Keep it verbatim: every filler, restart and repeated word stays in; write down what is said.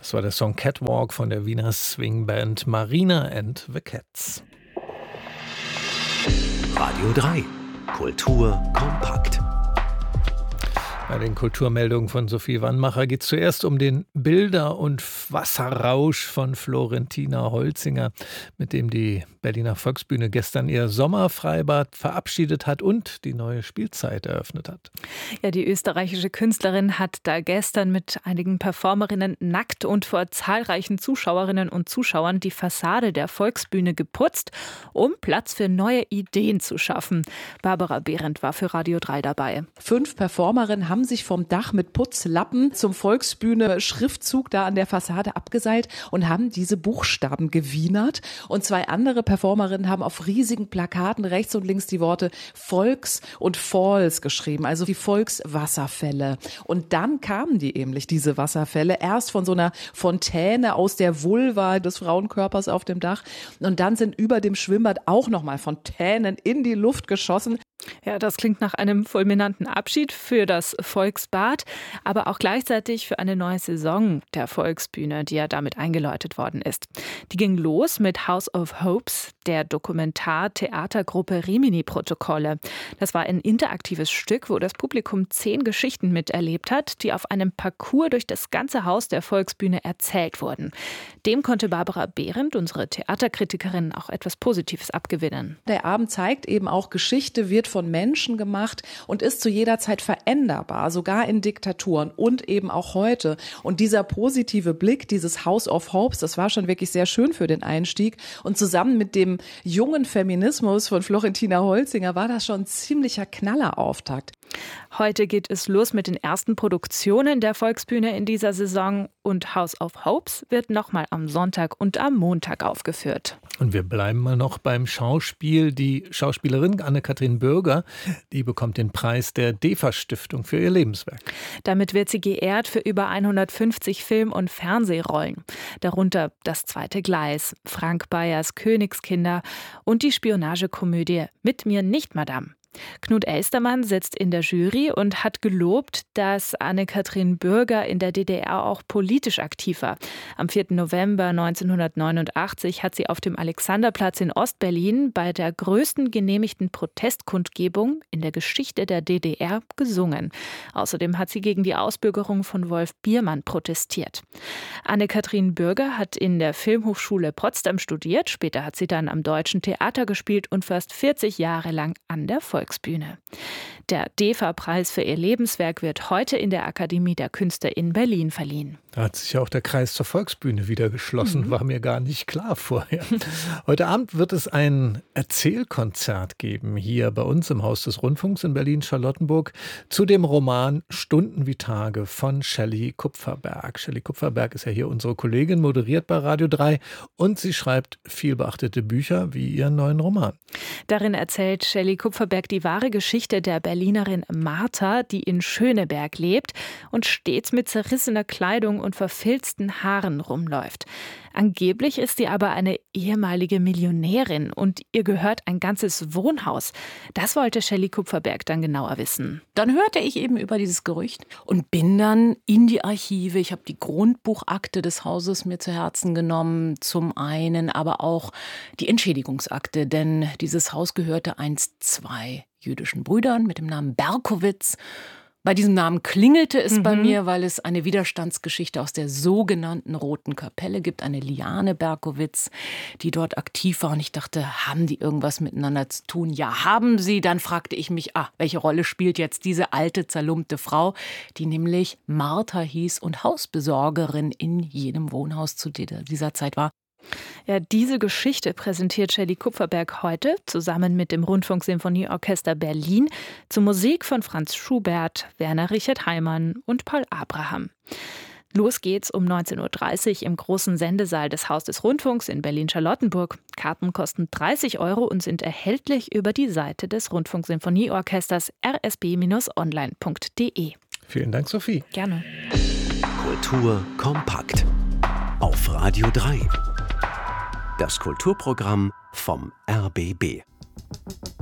Das war der Song Catwalk von der Wiener Swingband Marina and the Cats. Radio drei. Kultur kompakt. Bei den Kulturmeldungen von Sophie Wannmacher geht es zuerst um den Bilder- und Wasserrausch von Florentina Holzinger, mit dem die Berliner Volksbühne gestern ihr Sommerfreibad verabschiedet hat und die neue Spielzeit eröffnet hat. Ja, die österreichische Künstlerin hat da gestern mit einigen Performerinnen nackt und vor zahlreichen Zuschauerinnen und Zuschauern die Fassade der Volksbühne geputzt, um Platz für neue Ideen zu schaffen. Barbara Behrendt war für Radio drei dabei. Fünf Performerinnen haben sich vom Dach mit Putzlappen zum Volksbühne-Schriftzug da an der Fassade abgeseilt und haben diese Buchstaben gewienert. Und zwei andere Performerinnen haben auf riesigen Plakaten rechts und links die Worte Volks und Falls geschrieben, also die Volkswasserfälle. Und dann kamen die nämlich, diese Wasserfälle, erst von so einer Fontäne aus der Vulva des Frauenkörpers auf dem Dach. Und dann sind über dem Schwimmbad auch nochmal Fontänen in die Luft geschossen. Ja, das klingt nach einem fulminanten Abschied für das Volksbad, aber auch gleichzeitig für eine neue Saison der Volksbühne, die ja damit eingeläutet worden ist. Die ging los mit House of Hopes, der Dokumentar-Theatergruppe Rimini-Protokolle. Das war ein interaktives Stück, wo das Publikum zehn Geschichten miterlebt hat, die auf einem Parcours durch das ganze Haus der Volksbühne erzählt wurden. Dem konnte Barbara Behrendt, unsere Theaterkritikerin, auch etwas Positives abgewinnen. Der Abend zeigt eben auch, Geschichte wird von Menschen gemacht und ist zu jeder Zeit veränderbar, sogar in Diktaturen und eben auch heute. Und dieser positive Blick, dieses House of Hopes, das war schon wirklich sehr schön für den Einstieg. Und zusammen mit dem jungen Feminismus von Florentina Holzinger war das schon ein ziemlicher Knallerauftakt. Heute geht es los mit den ersten Produktionen der Volksbühne in dieser Saison und House of Hopes wird nochmal am Sonntag und am Montag aufgeführt. Und wir bleiben mal noch beim Schauspiel. Die Schauspielerin Anne-Kathrin Bürger, die bekommt den Preis der DEFA-Stiftung für ihr Lebenswerk. Damit wird sie geehrt für über hundertfünfzig Film- und Fernsehrollen. Darunter Das zweite Gleis, Frank Bayers Königskinder und die Spionagekomödie Mit mir nicht, Madame. Knut Elstermann sitzt in der Jury und hat gelobt, dass Anne-Kathrin Bürger in der D D R auch politisch aktiv war. Am vierten November neunzehnhundertneunundachtzig hat sie auf dem Alexanderplatz in Ostberlin bei der größten genehmigten Protestkundgebung in der Geschichte der D D R gesungen. Außerdem hat sie gegen die Ausbürgerung von Wolf Biermann protestiert. Anne-Kathrin Bürger hat in der Filmhochschule Potsdam studiert. Später hat sie dann am Deutschen Theater gespielt und fast vierzig Jahre lang an der Volksbühne. Volksbühne. Der DEFA-Preis für ihr Lebenswerk wird heute in der Akademie der Künste in Berlin verliehen. Da hat sich ja auch der Kreis zur Volksbühne wieder geschlossen, mhm. war mir gar nicht klar vorher. Heute Abend wird es ein Erzählkonzert geben, hier bei uns im Haus des Rundfunks in Berlin-Charlottenburg, zu dem Roman Stunden wie Tage von Shelley Kupferberg. Shelley Kupferberg ist ja hier unsere Kollegin, moderiert bei Radio drei und sie schreibt vielbeachtete Bücher wie ihren neuen Roman. Darin erzählt Shelley Kupferberg die wahre Geschichte der Berlinerin Martha, die in Schöneberg lebt und stets mit zerrissener Kleidung und verfilzten Haaren rumläuft. Angeblich ist sie aber eine ehemalige Millionärin und ihr gehört ein ganzes Wohnhaus. Das wollte Shelley Kupferberg dann genauer wissen. Dann hörte ich eben über dieses Gerücht und bin dann in die Archive. Ich habe die Grundbuchakte des Hauses mir zu Herzen genommen, zum einen, aber auch die Entschädigungsakte, denn dieses Haus gehörte einst zwei jüdischen Brüdern mit dem Namen Berkowitz. Bei diesem Namen klingelte es mhm. bei mir, weil es eine Widerstandsgeschichte aus der sogenannten Roten Kapelle gibt. Eine Liane Berkowitz, die dort aktiv war. Und ich dachte, haben die irgendwas miteinander zu tun? Ja, haben sie. Dann fragte ich mich, ah, welche Rolle spielt jetzt diese alte, zerlumpte Frau, die nämlich Martha hieß und Hausbesorgerin in jedem Wohnhaus zu dieser Zeit war. Ja, diese Geschichte präsentiert Shelley Kupferberg heute zusammen mit dem Rundfunksinfonieorchester Berlin zu Musik von Franz Schubert, Werner Richard Heimann und Paul Abraham. Los geht's um neunzehn Uhr dreißig im großen Sendesaal des Haus des Rundfunks in Berlin-Charlottenburg. Karten kosten dreißig Euro und sind erhältlich über die Seite des Rundfunksinfonieorchesters r s b Bindestrich online punkt d e. Vielen Dank, Sophie. Gerne. Kultur kompakt auf Radio drei. Das Kulturprogramm vom R B B.